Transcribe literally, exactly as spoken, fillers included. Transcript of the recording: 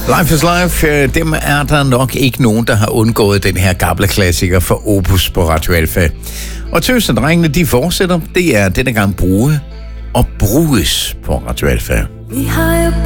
Life is Life, dem er der nok ikke nogen, der har undgået den her gamle klassiker for Opus på Radio Alfa. Og Tøs og drengene, de fortsætter. Det er denne gang Bruge og Bruges på Radio Alfa.